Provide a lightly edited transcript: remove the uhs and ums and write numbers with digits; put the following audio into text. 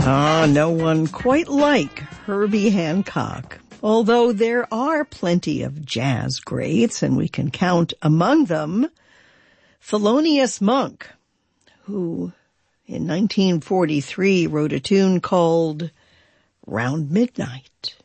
No one quite like Herbie Hancock. Although there are plenty of jazz greats, and we can count among them Thelonious Monk, who in 1943 wrote a tune called Round Midnight.